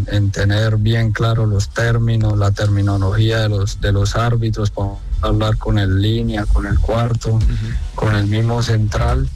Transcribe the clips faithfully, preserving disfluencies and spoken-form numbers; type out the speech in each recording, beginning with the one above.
en, en tener bien claro los términos, la terminología de los, de los árbitros, para hablar con el línea, con el cuarto, uh-huh. con el mismo central.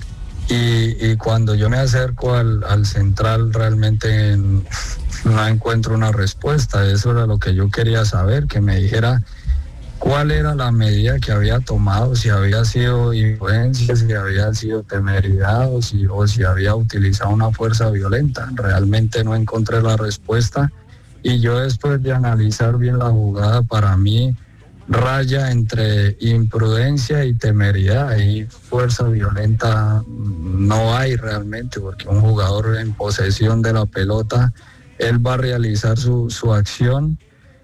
Y, y cuando yo me acerco al, al central realmente en, no encuentro una respuesta. Eso era lo que yo quería saber, que me dijera cuál era la medida que había tomado, si había sido influencia, si había sido temeridad o si, o si había utilizado una fuerza violenta. Realmente no encontré la respuesta y yo, después de analizar bien la jugada, para mí raya entre imprudencia y temeridad, y fuerza violenta no hay realmente, porque un jugador en posesión de la pelota, él va a realizar su, su acción,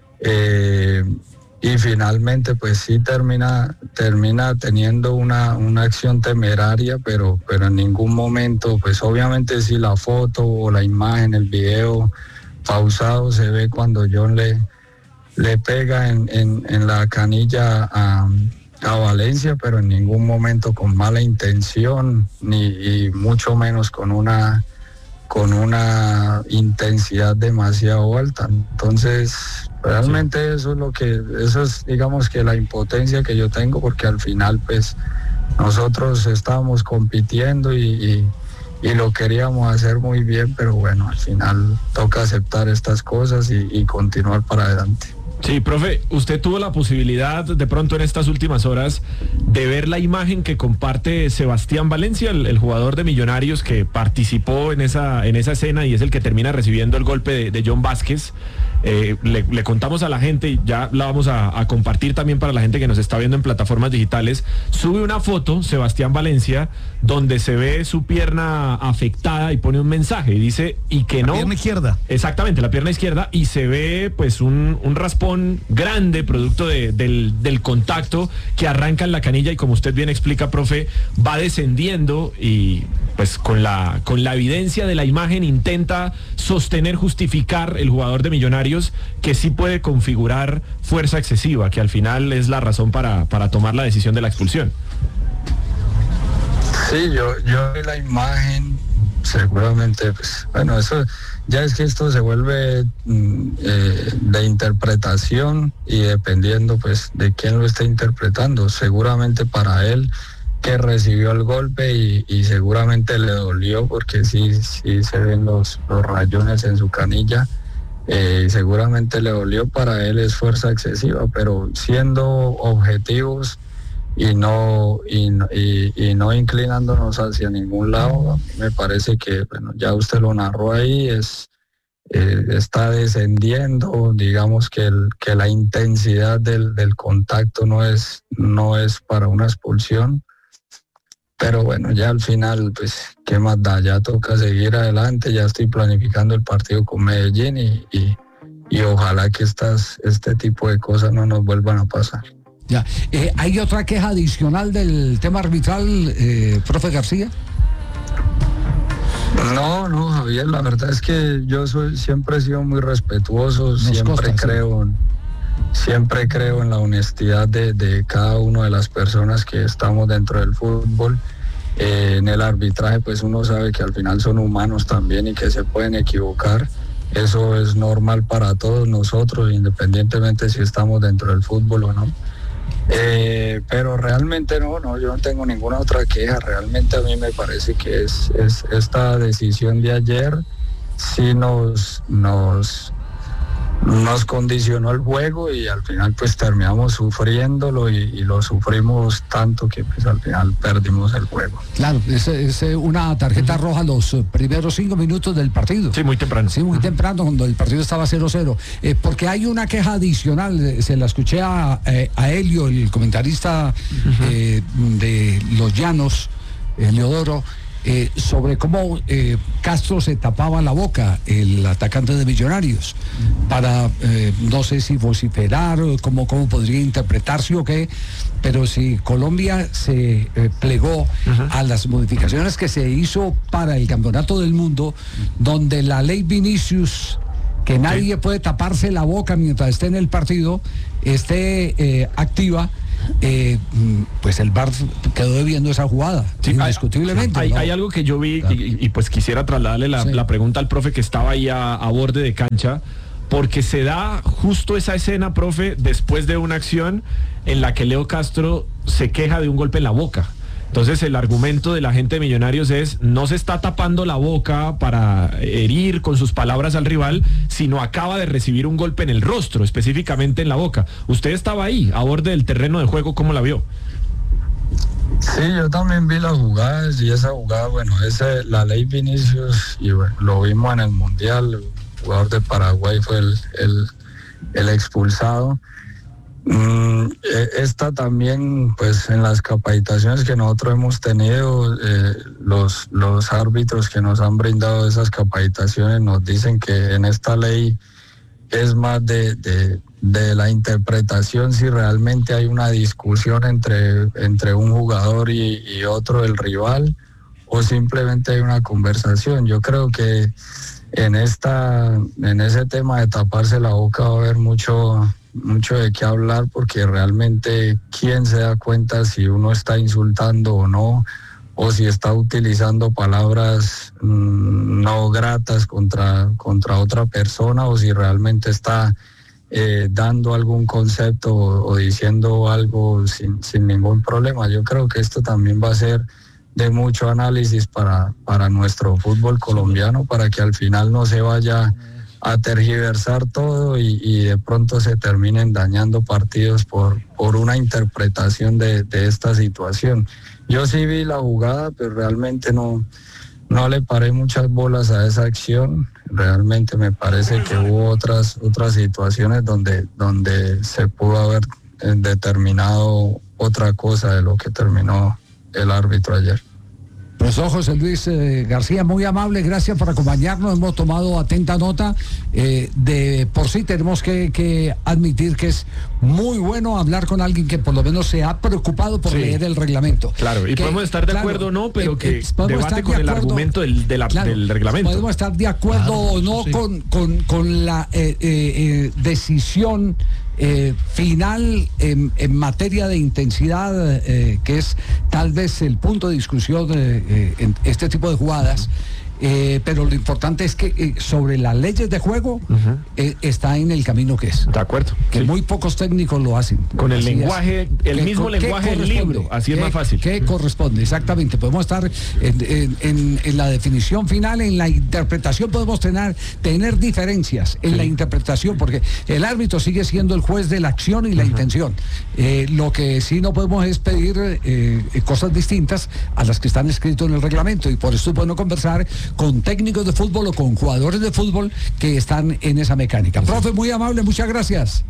eh, y finalmente pues sí termina, termina teniendo una, una acción temeraria, pero, pero en ningún momento, pues obviamente si la foto o la imagen, el video pausado, se ve cuando John le, le pega en, en, en la canilla a, a Valencia, pero en ningún momento con mala intención, ni y mucho menos con una con una intensidad demasiado alta. Entonces, realmente sí. eso es lo que, eso es, digamos, que la impotencia que yo tengo, porque al final, pues, nosotros estábamos compitiendo y, y, y lo queríamos hacer muy bien, pero bueno, al final toca aceptar estas cosas y, y continuar para adelante. Sí, profe, usted tuvo la posibilidad de pronto en estas últimas horas de ver la imagen que comparte Sebastián Valencia, el, el jugador de Millonarios que participó en esa, en esa escena y es el que termina recibiendo el golpe de, de John Vázquez. Eh, le, le contamos a la gente, y ya la vamos a, a compartir también para la gente que nos está viendo en plataformas digitales. Sube una foto, Sebastián Valencia, donde se ve su pierna afectada y pone un mensaje y dice, y que no... La pierna izquierda. Exactamente, la pierna izquierda, y se ve pues un, un raspón grande producto de, del, del contacto que arranca en la canilla y, como usted bien explica, profe, va descendiendo y pues con la, con la evidencia de la imagen intenta sostener, justificar el jugador de Millonarios que sí puede configurar fuerza excesiva, que al final es la razón para, para tomar la decisión de la expulsión. Sí, yo, yo vi la imagen, seguramente, pues, bueno, eso ya es que esto se vuelve eh, de interpretación y dependiendo, pues, de quién lo esté interpretando. Seguramente para él, que recibió el golpe y, y seguramente le dolió, porque sí, sí se ven los, los rayones en su canilla. Eh, seguramente le dolió, para él es fuerza excesiva, pero siendo objetivos y no y, y, y no inclinándonos hacia ningún lado, me parece que, bueno, ya usted lo narró ahí, es eh, está descendiendo, digamos que el, que la intensidad del, del contacto no es no es para una expulsión. Pero bueno, ya al final, pues, ¿qué más da? Ya toca seguir adelante, ya estoy planificando el partido con Medellín y, y, y ojalá que estas, este tipo de cosas no nos vuelvan a pasar. Ya, eh, ¿hay otra queja adicional del tema arbitral, eh, profe García? No, no, Javier, la verdad es que yo soy, siempre he sido muy respetuoso, nos siempre costa, creo... Sí. Siempre creo en la honestidad de, de cada una de las personas que estamos dentro del fútbol. Eh, en el arbitraje, pues uno sabe que al final son humanos también y que se pueden equivocar. Eso es normal para todos nosotros, independientemente si estamos dentro del fútbol o no. Eh, pero realmente no, no, yo no tengo ninguna otra queja. Realmente a mí me parece que es, es esta decisión de ayer sí nos... nos nos condicionó el juego y al final pues terminamos sufriéndolo y, y lo sufrimos tanto que pues al final perdimos el juego. Claro, es, es una tarjeta uh-huh. roja los primeros cinco minutos del partido. Sí, muy temprano. Sí, muy uh-huh. temprano, cuando el partido estaba cero cero. Eh, porque hay una queja adicional, se la escuché a, eh, a Helio, el comentarista uh-huh. eh, de Los Llanos, Heliodoro, Eh, sobre cómo eh, Castro se tapaba la boca, el atacante de Millonarios, para eh, no sé si vociferar, cómo, cómo podría interpretarse o qué, pero si Colombia se eh, plegó uh-huh. a las modificaciones que se hizo para el Campeonato del Mundo, donde la ley Vinicius, que nadie puede taparse la boca mientras esté en el partido, esté eh, activa, eh, pues el V A R quedó debiendo esa jugada, sí, indiscutiblemente. Hay, ¿no? hay algo que yo vi claro. y, y pues quisiera trasladarle la, sí. la pregunta al profe que estaba ahí a, a borde de cancha, porque se da justo esa escena, profe, después de una acción en la que Leo Castro se queja de un golpe en la boca. Entonces el argumento de la gente de Millonarios es, no se está tapando la boca para herir con sus palabras al rival, sino acaba de recibir un golpe en el rostro, específicamente en la boca. Usted estaba ahí, a borde del terreno de juego, ¿cómo la vio? Sí, yo también vi las jugadas y esa jugada, bueno, ese, la ley Vinicius, y bueno, lo vimos en el Mundial, el jugador de Paraguay fue el, el, el expulsado. Mm, esta también, pues en las capacitaciones que nosotros hemos tenido, eh, los, los árbitros que nos han brindado esas capacitaciones nos dicen que en esta ley es más de, de, de la interpretación si realmente hay una discusión entre, entre un jugador y, y otro, el rival, o simplemente hay una conversación. Yo creo que en esta, en ese tema de taparse la boca va a haber mucho mucho de qué hablar, porque realmente quién se da cuenta si uno está insultando o no, o si está utilizando palabras mmm, no gratas contra, contra otra persona, o si realmente está eh, dando algún concepto o, o diciendo algo sin, sin ningún problema. Yo creo que esto también va a ser de mucho análisis para, para nuestro fútbol colombiano, para que al final no se vaya a tergiversar todo y, y de pronto se terminen dañando partidos por, por una interpretación de, de esta situación. Yo sí vi la jugada, pero realmente no, no le paré muchas bolas a esa acción. Realmente me parece que hubo otras, otras situaciones donde, donde se pudo haber determinado otra cosa de lo que terminó el árbitro ayer. Profesor José Luis eh, García, muy amable, gracias por acompañarnos, hemos tomado atenta nota. Eh, de por sí tenemos que, que admitir que es muy bueno hablar con alguien que por lo menos se ha preocupado por sí. leer el reglamento. Claro, y que, podemos estar de claro, acuerdo o no, pero que eh, debate con el argumento del, de la, claro, del reglamento. Podemos estar de acuerdo claro, o no sí. con, con, con la eh, eh, eh, decisión Eh, final en, en materia de intensidad, eh, que es tal vez el punto de discusión eh, eh, en este tipo de jugadas, eh, pero lo importante es que eh, sobre las leyes de juego uh-huh. eh, está en el camino que es. De acuerdo. Que sí. muy pocos técnicos lo hacen. Con el así lenguaje, es. el mismo lenguaje del libro, así es más fácil. ¿Qué corresponde? Exactamente. Podemos estar en, en, en, en la definición final, en la interpretación podemos tener, tener diferencias en sí. la interpretación, porque el árbitro sigue siendo el juez de la acción y la uh-huh. intención. Eh, lo que sí no podemos es pedir eh, cosas distintas a las que están escritas en el reglamento, y por eso es bueno conversar con técnicos de fútbol o con jugadores de fútbol que están en esa mecánica. Profe, muy amable, muchas gracias.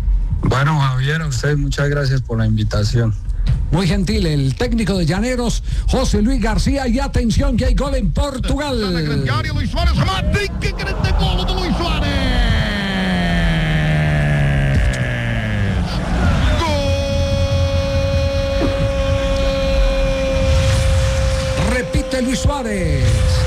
Bueno, Javier, a usted muchas gracias por la invitación. Muy gentil, el técnico de Llaneros, José Luis García, y atención que hay gol en Portugal. Está na grande área, Luis Suárez, remate, que grande golo de Luis Suárez. Gol. Repite Luis Suárez.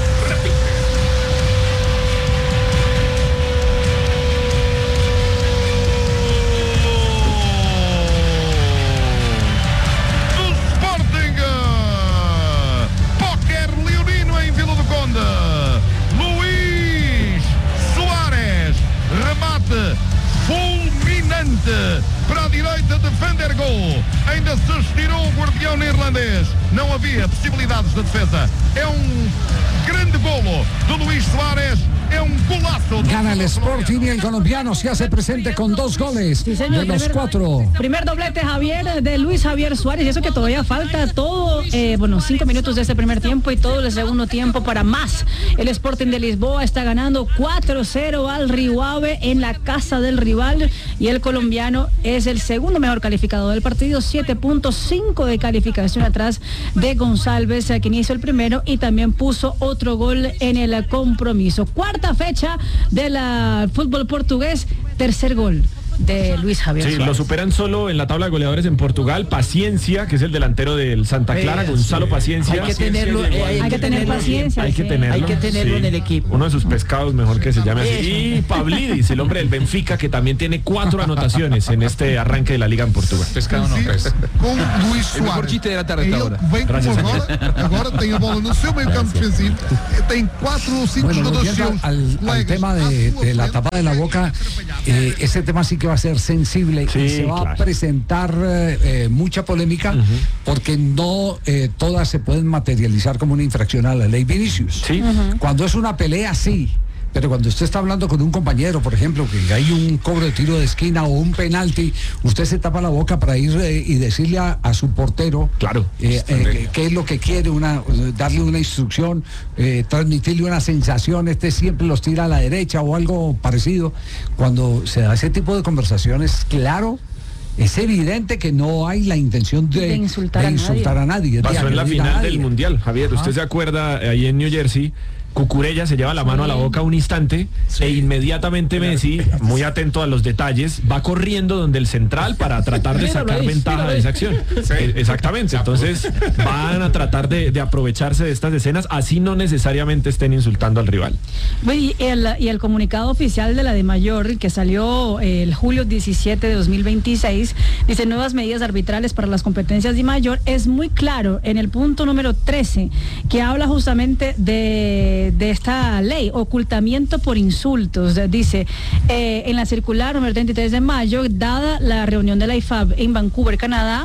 Fulminante para a direita de Van der Gol. Ainda se estirou o guardião neerlandês. Não havia possibilidades de defesa. É um grande golo de Luis Suárez. Es un golazo. Gana el Sporting y el colombiano se hace presente con dos goles sí, señor, de los primer, cuatro. Primer doblete, Javier, de Luis Javier Suárez, y eso que todavía falta todo, eh, bueno, cinco minutos de este primer tiempo y todo el segundo tiempo para más. El Sporting de Lisboa está ganando cuatro cero al Rio Ave en la casa del rival, y el colombiano es el segundo mejor calificado del partido, siete punto cinco de calificación atrás de González, quien hizo el primero y también puso otro gol en el compromiso. Cuarta fecha del fútbol portugués, tercer gol de Luis Javier Sí, Suárez. lo superan solo en la tabla de goleadores en Portugal, Paciencia, que es el delantero del Santa Clara, Gonzalo Paciencia. Hay que tenerlo, eh, Hay que tener paciencia. Hay que sí. tenerlo, Hay que tenerlo en el equipo. Uno de sus pescados, mejor que se llame así. Y Pavlidis, el hombre del Benfica, que también tiene cuatro anotaciones en este arranque de la Liga en Portugal. Pescado no, pues. Com Luís El mejor Soares. chiste de la tarde hasta Ele ahora. vem como Gracias, agora, agora tem a bola no seu meio campo defensivo, tem quatro ou cinco Bueno, jogadores volviendo seus al, al colegas tema à de, sua de la frente. tapa de la boca, eh, ese tema sí que va a ser sensible Sí, y se va claro. a presentar eh, eh, mucha polémica porque no eh, todas se pueden materializar como una infracción a la ley Vinicius. Sí. Cuando es una pelea, sí. Pero cuando usted está hablando con un compañero, por ejemplo, que hay un cobro de tiro de esquina o un penalti, usted se tapa la boca para ir eh, y decirle a, a su portero Claro. eh, eh, qué es lo que quiere, una, darle una instrucción, eh, transmitirle una sensación, este siempre los tira a la derecha o algo parecido. Cuando se da ese tipo de conversaciones, claro, es evidente que no hay la intención de, De insultar de a insultar a nadie. de Pasó en la agredir a final nadie. del Mundial, Javier. Usted se acuerda, ahí en New Jersey, Cucurella se lleva la mano a la boca un instante e inmediatamente Messi, muy atento a los detalles, va corriendo donde el central para tratar de Míralo sacar ahí, ventaja míralo de ahí. esa acción. Eh, Exactamente, entonces van a tratar de, de aprovecharse de estas escenas, así no necesariamente estén insultando al rival. Y el, y el comunicado oficial de la DIMAYOR, que salió eh, el julio diecisiete de dos mil veintiséis, dice nuevas medidas arbitrales para las competencias DIMAYOR, es muy claro en el punto número trece, que habla justamente de, de esta ley, ocultamiento por insultos. Dice, eh, en la circular número treinta y tres de mayo, dada la reunión de la I F A B en Vancouver, Canadá,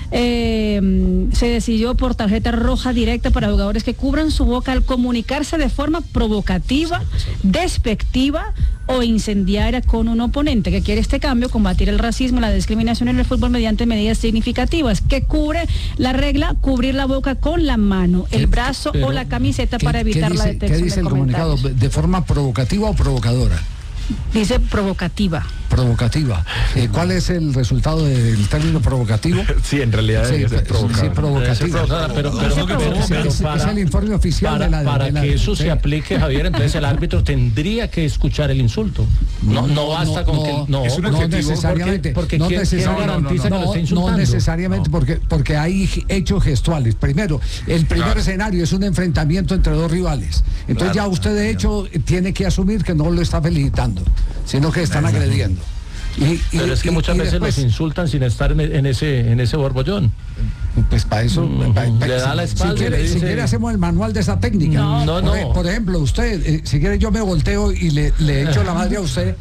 Eh, se decidió por tarjeta roja directa para jugadores que cubran su boca al comunicarse de forma provocativa, despectiva o incendiaria con un oponente. Que quiere este cambio? Combatir el racismo y la discriminación en el fútbol mediante medidas significativas. ¿Qué cubre la regla? Cubrir la boca con la mano, el brazo o la camiseta ¿Qué- para evitar qué la dice, detección ¿Qué dice de el comunicado? comentarios. ¿De forma provocativa o provocadora? Dice provocativa. Provocativa. Eh, ¿Cuál es el resultado del término provocativo? Sí, en realidad Sí, debería ser sí, provocador. provocativa. Pero, pero, Ese pero- provoca. pero Es- es para- el informe oficial para, de la- para de la- que eso sí. se aplique, Javier, entonces el árbitro tendría que escuchar el insulto. No, no, basta con que no, es un no adjetivo, necesariamente. porque, porque no ¿quién, quién necesariamente- garantiza que no, lo esté no insultando? necesariamente, porque, porque hay hechos gestuales. Primero, el primer Claro. escenario es un enfrentamiento entre dos rivales. Entonces Claro, ya usted de hecho tiene que asumir que no lo está felicitando, sino que están agrediendo. Y- y- Pero es que y- muchas y veces después, los insultan sin estar en, en ese en ese borbollón. pues para eso, Mm, pa- pa- le da si- la espalda si y quiere, le si dice- quiere hacemos el manual de esa técnica. No, no, por, no. por ejemplo, usted, eh, si quiere yo me volteo y le, le echo la madre a usted.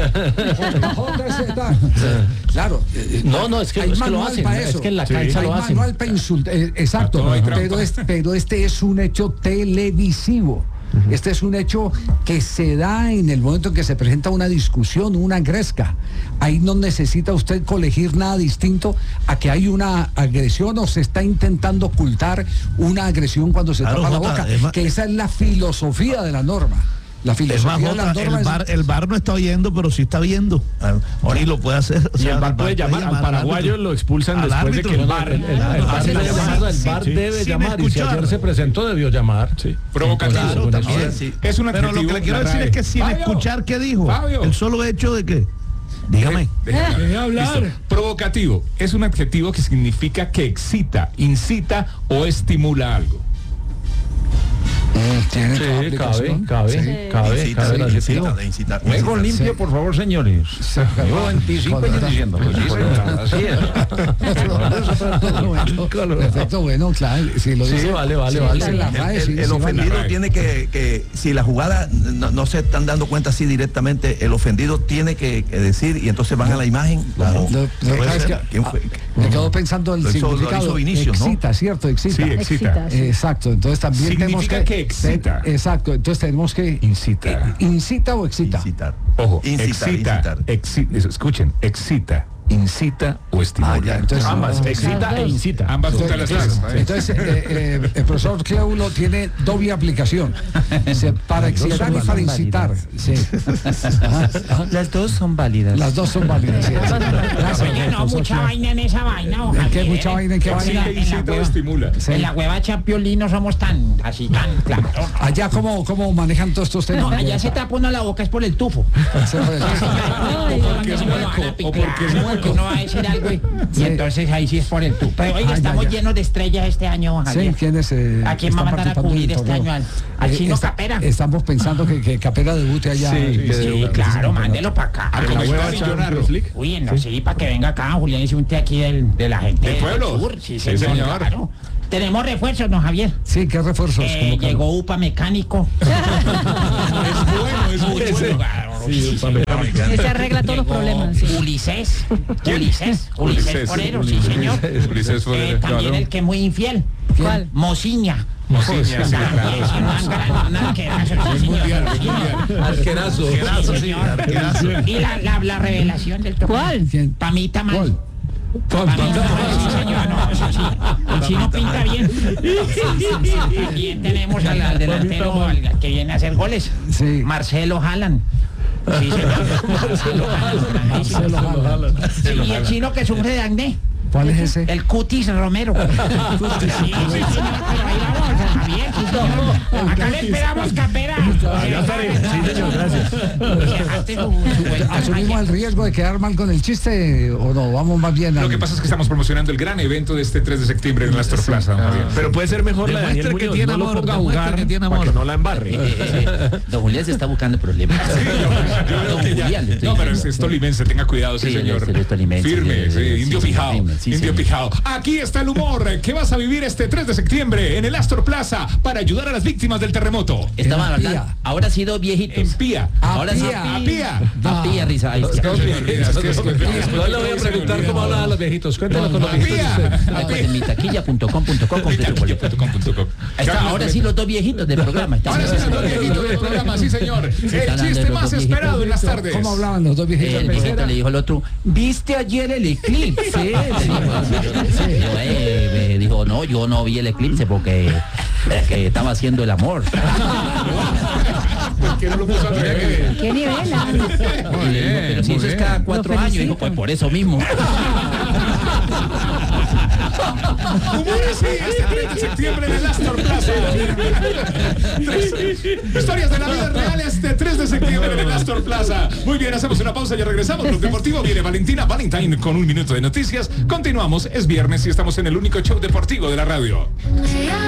Claro. eh, No, no, es que- hay es que lo manual hacen, para es eso. que en la Sí. cancha Hay lo hacen. manual para insultar, eh, exacto, No hay trampa. pero este, pero este es un hecho televisivo. Este es un hecho que se da en el momento en que se presenta una discusión, una gresca. Ahí no necesita usted colegir nada distinto a que hay una agresión o se está intentando ocultar una agresión cuando se Claro, tapa la Jota, boca. es más- Que esa es la filosofía de la norma. La Es más, filosofía de Jota, la norma el es- bar, el bar no está oyendo, pero sí está viendo. Ah, Ori lo puede hacer. o Y sea, el V A R puede llamar, al paraguayo árbitro. lo expulsan Al después de árbitro, que el no, V A R... El, el, el Claro, VAR sí, debe sí, llamar, el sí, VAR sí. debe Sin llamar, y si escuchar. ayer se presentó debió llamar. Sí. Provocativo. Claro, Según también. eso. Sí. Es un Pero lo que adjetivo, le quiero la decir RAE. es que sin Fabio, escuchar qué dijo, Fabio. el solo hecho de que, dígame, Deje hablar. Listo. Provocativo es un adjetivo que significa que excita, incita o estimula algo. Mm, tiene toda Sí, cabe, aplicación. cabe, Sí. cabe, incita, cabe el de adjetivo. incita, de incitar, Juego incitar. limpio, por favor, señores. Yo anticipo y diciendo, pues sí, señor, así es. Perfecto, bueno, claro. Si lo Sí, dice, vale, vale, si lo vale. dice la El, RAE, el- sí, el sí, ofendido vale. tiene que, que, si la jugada no, no se están dando cuenta así directamente, el ofendido tiene que, que decir y entonces van a la imagen. Como, Lo- lo que puede pasa es ser, que, ¿quién ah, fue? me quedo pensando el Lo hizo- lo significado. hizo Vinicius, ¿no? Excita, ¿cierto? Excita. Sí, excita. Excita, sí. Exacto, entonces también tenemos Significa que... que excita. te- exacto, entonces tenemos que... Incita. eh, ¿Incita o excita? Incitar. Ojo, Incitar, excita, incitar. exi- eso, escuchen, excita, incita o estimula. Ah, ya, entonces, Ambas, no, excita e incita. Ambas juntas las tres. Entonces, eh, eh, el profesor Cleulo tiene doble aplicación. Se- para excitar y para incitar. Sí. Ajá, ajá. Las dos son válidas. Las dos son válidas. Sí. Gracias, Oiga, no, profesor mucha Cleulo. vaina en esa vaina, ¿En qué Javier, mucha ¿eh? vaina? ¿En qué Porque vaina? en la Incita o hueva- estimula. Sí. En la hueva Champiolín no somos tan, así tan claros. Allá, ¿cómo, cómo manejan todos estos temas? No, allá se tapa uno la boca es por el tufo. Se puede- Ay, porque es mueco, o porque es mueco. Uno va a decir algo y, y Sí. entonces ahí sí es por el tufo. Pero oiga, Ah, ya, estamos ya. llenos de estrellas este año, Sí, Javier. ¿quiénes eh, ¿A quién va a están mandar a participando cubrir en el este torneo? año? Al, al Eh, chino está- Capera. Estamos pensando que, que Capera debute allá. Sí, Sí, claro, mándelo para acá. A La comentar hueva y Champions llorarlo. League. Uy, no, sí, para que venga acá, Julián, hice un té aquí del, de la gente ¿Del pueblo? sur. Sí, Sí, señor, señor. claro. Tenemos refuerzos, ¿no, Javier? Sí, ¿qué refuerzos? Eh, convocaron? llegó UPA mecánico. Es bueno, es muy bueno. Sí, señor. Ese arregla todos los Llegó problemas. Sí. Ulises. Ulises. Ulises Ulises, Forero, sí, Ulises. señor. Ulises Forero, Eh, también claro. el que es muy infiel. ¿Cuál? Mociña. Mociña, sí, También, claro. sí, un arquerazo, un arquerazo, sí, señor. Arquerazo. Sí, señor. Y la, la, la revelación del torneo. ¿Cuál? ¿Quién? Pamita Man. ¿Cuál? Pamita Man, sí, señor, no, eso sí. El chino pinta bien. También tenemos al, al delantero al que viene a hacer goles. Sí. Marcelo Haaland. Sí, señor. Marcelo Haaland. Marcelo Haaland. Sí, y el chino que sufre de acné. ¿Cuál es ese? El Cutis Romero. Sí, sí, señor, pero ahí vamos, Javier, sí, señor. Acá le esperamos, Capera. Ya estaré. Sí, señor, gracias. Dejaste su- su vuelta, ¿Asumimos Javier. el riesgo de quedar mal con el chiste o no? Vamos más bien Lo al- que pasa es que estamos promocionando el gran evento de este tres de septiembre en el Astor Plaza. don Javier. Pero puede ser mejor la de Daniel Demuestre que Muñoz, tiene no lo amor, ponga a demuestre jugar que tiene para amor. que no la embarre. Don Julián se está buscando problemas. Sí, yo- yo creo Don que ya- Julián, le estoy No, pero es, diciendo. es tolimense, tenga cuidado, sí, Sí, señor. es- es tolimense, Firme, sí, sí, sí, indio sí, pijao. firme, sí, Indio señor. pijao. Aquí está el humor que vas a vivir este tres de septiembre en el Astor Plaza para ayudar a las víctimas del terremoto. Estaban En hablando. Pía. Ahora sí dos viejitos. En Pía. Ahora sí. Pía. A Pía. A Pía, risa. Ahí está. Es que- es que- es que- No le voy a preguntar cómo hablaban los viejitos. Cuéntanos con los A viejitos. Pía. Ah, pues en mi taquilla punto com punto co compre su boleto. Taquilla punto com punto co. Ahí está, ahora sí los dos viejitos del programa. están- Ahora sí, los dos viejitos del programa, sí, señor. El hablando de chiste los más dos viejitos. esperado en las tardes. ¿Cómo hablaban los dos viejitos? El viejito le dijo al otro, ¿viste ayer el eclipse? Le dijo, Dijo, eh, me dijo, no, yo no vi el eclipse porque eh, que estaba haciendo el amor. ¿Por qué no lo puso al revés? ¿Qué nivel? ah? Y le dijo, pero si eso es cada cuatro Lo años, felicito. dijo, pues por eso mismo. Humor así, este tres de septiembre en el Astor Plaza. Tres- Historias de la vida real este tres de septiembre en el Astor Plaza. Muy bien, hacemos una pausa y ya regresamos. Blog Deportivo viene Valentina Valentine con un minuto de noticias. Continuamos, es viernes y estamos en el único show deportivo de la radio.